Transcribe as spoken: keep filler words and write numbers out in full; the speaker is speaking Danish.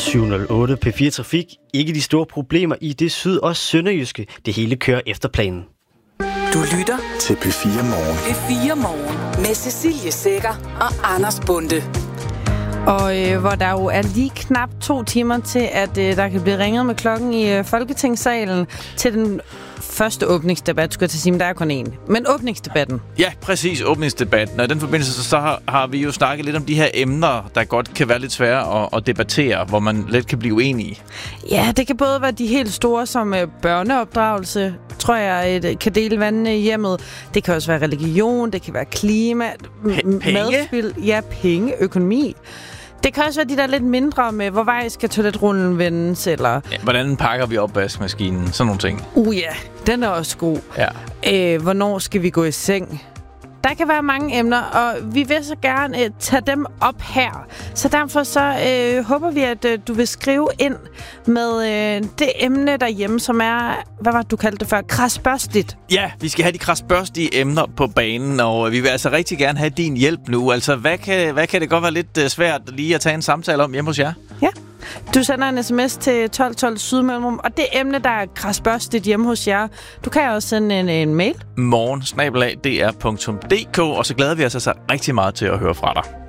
syv nul otte P fire Trafik. Ikke de store problemer i det syd- og sønderjyske. Det hele kører efter planen. Du lytter til P fire Morgen. P fire Morgen med Cecilie Sækker og Anders Bonde. Og øh, hvor der jo er lige knap to timer til, at øh, der kan blive ringet med klokken i øh, Folketingssalen til den første åbningsdebat, skulle jeg til at sige, men der er kun én. Men åbningsdebatten. Ja, præcis, åbningsdebatten. Og i den forbindelse, så har, har vi jo snakket lidt om de her emner, der godt kan være lidt svære at, at debattere, hvor man let kan blive uenig. Ja, det kan både være de helt store som øh, børneopdragelse, tror jeg, et, kan dele vandene i hjemmet. Det kan også være religion, det kan være klima, P- penge? madspil, ja, penge, økonomi. Det kan også være de der lidt mindre med, hvor vej skal toiletrullen vendes, eller... Ja, hvordan pakker vi opvaskemaskinen? Sådan nogle ting. Uh ja, den er også god. Ja. Øh, hvornår skal vi gå i seng? Der kan være mange emner, og vi vil så gerne øh, tage dem op her. Så derfor så øh, håber vi, at øh, du vil skrive ind med øh, det emne derhjemme, som er, hvad var det, du kaldte det før? Krasbørstigt. Ja, vi skal have de krasbørstige emner på banen, og vi vil altså rigtig gerne have din hjælp nu. Altså, hvad kan, hvad kan det godt være lidt uh, svært lige at tage en samtale om hjemme hos jer? Ja. Du sender en sms til tolv tolv Sydmellemrum, og det emne, der er krasbørstigt hjemme hos jer, du kan også sende en, en mail. morgen snabel-a d r punktum d k, og så glæder vi os altså rigtig meget til at høre fra dig.